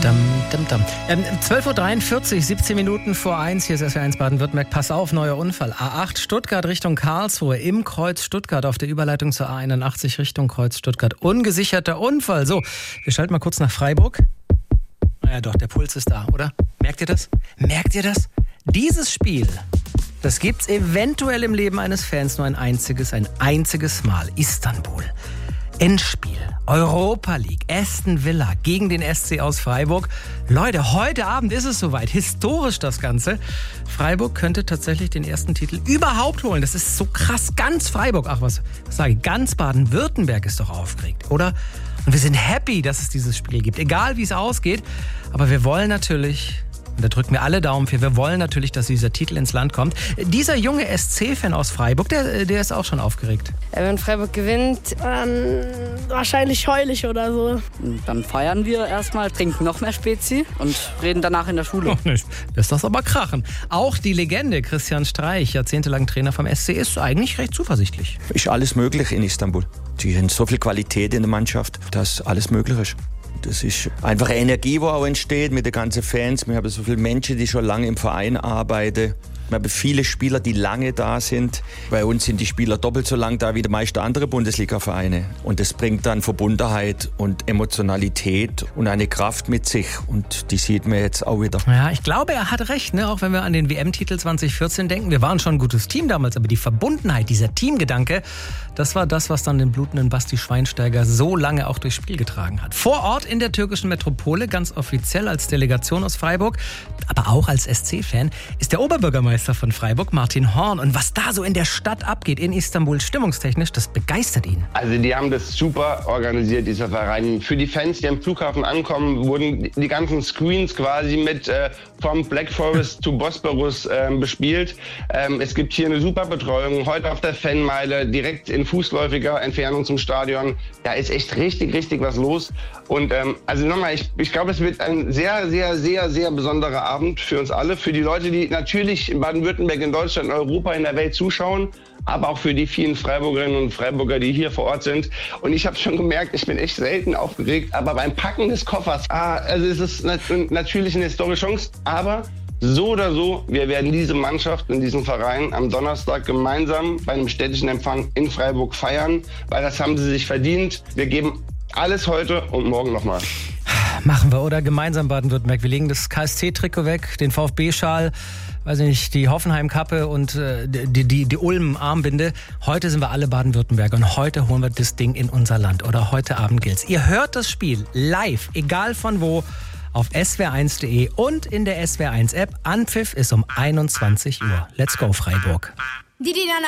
12.43 Uhr, 17 Minuten vor 1, hier ist SWR1 Baden-Württemberg. Pass auf, neuer Unfall. A8 Stuttgart Richtung Karlsruhe, im Kreuz Stuttgart auf der Überleitung zur A81 Richtung Kreuz Stuttgart. Ungesicherter Unfall. So, wir schalten mal kurz nach Freiburg. Ja doch, der Puls ist da, oder? Merkt ihr das? Merkt ihr das? Dieses Spiel, das gibt's eventuell im Leben eines Fans nur ein einziges Mal. Istanbul. Endspiel, Europa League, Aston Villa gegen den SC aus Freiburg. Leute, heute Abend ist es soweit. Historisch das Ganze. Freiburg könnte tatsächlich den ersten Titel überhaupt holen. Das ist so krass. Ganz Freiburg, was sage ich, ganz Baden-Württemberg ist doch aufgeregt, oder? Und wir sind happy, dass es dieses Spiel gibt. Egal, wie es ausgeht. Aber wir wollen natürlich... Und da drücken wir alle Daumen für. Wir wollen natürlich, dass dieser Titel ins Land kommt. Dieser junge SC-Fan aus Freiburg, der ist auch schon aufgeregt. Wenn Freiburg gewinnt, wahrscheinlich heulig oder so. Dann feiern wir erstmal, trinken noch mehr Spezi und reden danach in der Schule. Noch nicht. Lässt das aber krachen. Auch die Legende Christian Streich, jahrzehntelang Trainer vom SC, ist eigentlich recht zuversichtlich. Ist alles möglich in Istanbul. Die haben so viel Qualität in der Mannschaft, dass alles möglich ist. Das ist einfach eine Energie, die auch entsteht mit den ganzen Fans. Wir haben so viele Menschen, die schon lange im Verein arbeiten. Wir haben viele Spieler, die lange da sind. Bei uns sind die Spieler doppelt so lang da wie die meisten anderen Bundesliga-Vereine. Und das bringt dann Verbundenheit und Emotionalität und eine Kraft mit sich. Und die sieht man jetzt auch wieder. Ja, ich glaube, er hat recht, ne? Auch wenn wir an den WM-Titel 2014 denken. Wir waren schon ein gutes Team damals, aber die Verbundenheit, dieser Teamgedanke, das war das, was dann den blutenden Basti Schweinsteiger so lange auch durchs Spiel getragen hat. Vor Ort in der türkischen Metropole, ganz offiziell als Delegation aus Freiburg, aber auch als SC-Fan, ist der Oberbürgermeister von Freiburg, Martin Horn. Und was da so in der Stadt abgeht, in Istanbul stimmungstechnisch, das begeistert ihn. Also die haben das super organisiert, dieser Verein. Für die Fans, die am Flughafen ankommen, wurden die ganzen Screens quasi mit vom Black Forest zu Bosporus bespielt. Es gibt hier eine super Betreuung. Heute auf der Fanmeile, direkt in fußläufiger Entfernung zum Stadion. Da ist echt richtig was los. Und also nochmal, ich glaube, es wird ein sehr, sehr, sehr, sehr besonderer Abend für uns alle. Für die Leute, die natürlich in Baden-Württemberg, in Deutschland, in Europa, in der Welt zuschauen. Aber auch für die vielen Freiburgerinnen und Freiburger, die hier vor Ort sind. Und ich habe schon gemerkt, ich bin echt selten aufgeregt. Aber beim Packen des Koffers, also es ist natürlich eine historische Chance. Aber so oder so, wir werden diese Mannschaft und diesen Verein am Donnerstag gemeinsam bei einem städtischen Empfang in Freiburg feiern. Weil das haben sie sich verdient. Wir geben alles heute und morgen nochmal. Machen wir, oder? Gemeinsam Baden-Württemberg. Wir legen das KSC-Trikot weg, den VfB-Schal, weiß ich nicht, die Hoffenheim-Kappe und die Ulm-Armbinde. Heute sind wir alle Baden-Württemberger und heute holen wir das Ding in unser Land. Oder heute Abend gilt's. Ihr hört das Spiel live, egal von wo, auf swr1.de und in der SWR1-App. Anpfiff ist um 21 Uhr. Let's go, Freiburg.